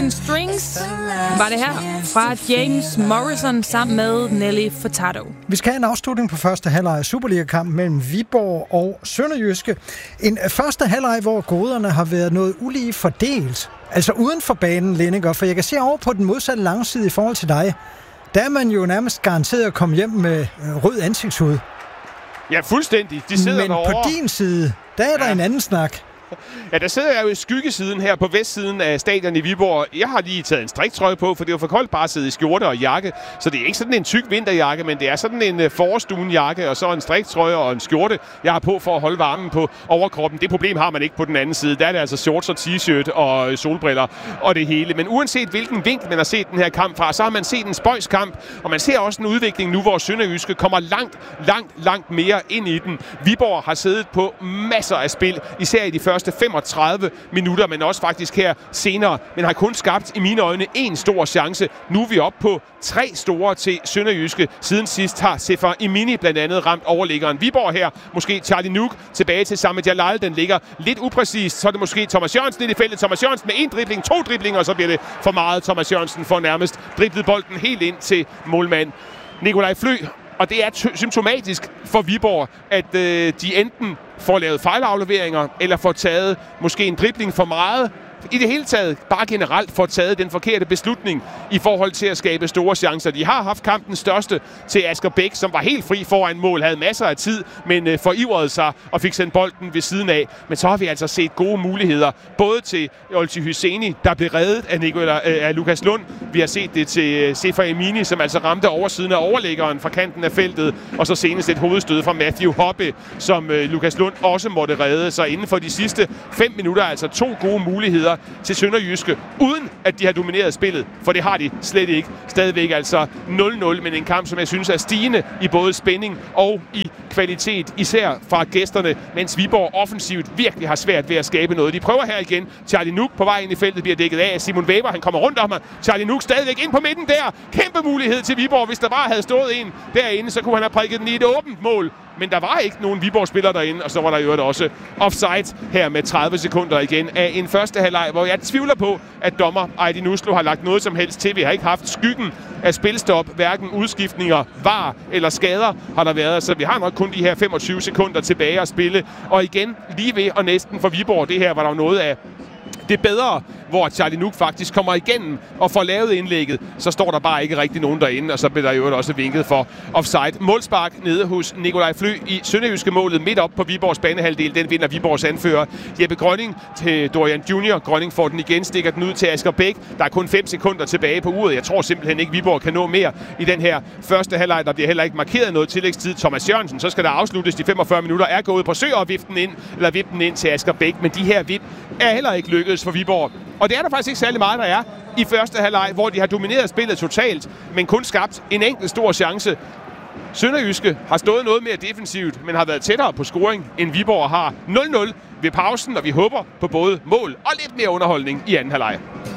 Pulling Strings var det her fra James Morrison sammen med Nelly Furtado. Vi skal have en afslutning på første halvleg af Superliga-kampen mellem Viborg og Sønderjyske. En første halvleg, hvor goderne har været noget ulige fordelt. Altså uden for banen, Lenninger, for jeg kan se over på den modsatte langside i forhold til dig. Der er man jo nærmest garanteret at komme hjem med rød ansigtshud. Ja, fuldstændig. De sidder men derovre. På din side, der er der en anden snak. Ja, der sidder jeg jo i skyggesiden her på vestsiden af stadion i Viborg. Jeg har lige taget en striktrøje på, for det var for koldt bare at sidde i skjorte og jakke. Så det er ikke sådan en tyk vinterjakke, men det er sådan en forårsstuenjakke og så en striktrøje og en skjorte, jeg har på for at holde varmen på overkroppen. Det problem har man ikke på den anden side. Der er det altså shorts og t-shirt og solbriller og det hele. Men uanset hvilken vinkel man har set den her kamp fra, så har man set en spøjskamp, og man ser også en udvikling nu, hvor Sønderjyske kommer langt mere ind i den. Viborg har siddet på masser af spil, især i de første 35 minutter, men også faktisk her senere, men har kun skabt i mine øjne en stor chance. Nu er vi oppe på 3 store til Sønderjyske. Siden sidst har Sefer Imini blandt andet ramt overliggeren. Viborg her, måske Charlie Nuuk tilbage til Samet Jalal. Den ligger lidt upræcist, så er det måske Thomas Jørgensen i feltet. Thomas Jørgensen med en dribling, 2 driblinger, og så bliver det for meget. Thomas Jørgensen får nærmest driblet bolden helt ind til målmand Nikolaj Flø. Og det er symptomatisk for Viborg, at de enten får lavet fejlafleveringer, eller får taget måske en dribling for meget. I det hele taget, bare generelt, får taget den forkerte beslutning i forhold til at skabe store chancer. De har haft kampens største til Asger Bæk, som var helt fri foran mål, havde masser af tid, men forivrede sig og fik sendt bolden ved siden af. Men så har vi altså set gode muligheder, både til Olti Hyseni, der blev reddet af Lukas Lund. Vi har set det til Sefer Imini, som altså ramte oversiden af overlæggeren fra kanten af feltet, og så senest et hovedstød fra Matthew Hoppe, som Lukas Lund også måtte redde. Så inden for de sidste 5 minutter, altså 2 gode muligheder til Sønderjyske, uden at de har domineret spillet, for det har de slet ikke. Stadigvæk altså 0-0, men en kamp, som jeg synes er stigende i både spænding og i kvalitet, især fra gæsterne, mens Viborg offensivt virkelig har svært ved at skabe noget. De prøver her igen. Charlie Nuuk på vej ind i feltet bliver dækket af Simon Weber. Han kommer rundt om mig. Charlie Nuuk stadigvæk ind på midten der. Kæmpe mulighed til Viborg. Hvis der bare havde stået en derinde, så kunne han have prikket den i et åbent mål. Men der var ikke nogen Viborg-spillere derinde, og så var der jo også offside her med 30 sekunder igen af en første halvleg, hvor jeg tvivler på, at dommer Aydin Uslu har lagt noget som helst til. Vi har ikke haft skyggen af spilstop, hverken udskiftninger, var eller skader har der været, så vi har nok kun de her 25 sekunder tilbage at spille. Og igen, lige ved og næsten for Viborg, det her var der jo noget af det bedre, hvor Charlie Nuuk faktisk kommer igennem og får lavet indlægget, så står der bare ikke rigtig nogen derinde, og så bliver der jo også vinket for offside. Målspark nede hos Nikolaj Flø i Sønderjyske målet midt op på Viborgs banehalvdel. Den vinder Viborgs anfører Jeppe Grønning til Dorian Junior. Grønning får den igen, stikker den ud til Asger Bæk. Der er kun 5 sekunder tilbage på uret. Jeg tror simpelthen ikke, Viborg kan nå mere i den her første halvleg. Der bliver heller ikke markeret noget tillægstid. Thomas Jørgensen, så skal der afsluttes. De 45 minutter er gået på søg og viften ind til Asger Bæk, men de her vip er heller ikke lykkedes for Viborg. Og det er der faktisk ikke særlig meget, der er i første halvleg, hvor de har domineret spillet totalt, men kun skabt en enkelt stor chance. Sønderjyske har stået noget mere defensivt, men har været tættere på scoring, end Viborg har. 0-0 ved pausen, og vi håber på både mål og lidt mere underholdning i anden halvleg.